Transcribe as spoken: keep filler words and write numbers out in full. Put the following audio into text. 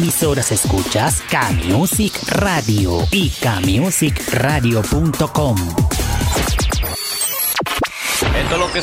emisoras escuchas K-Music Radio y K Music Radio punto com. Esto es lo que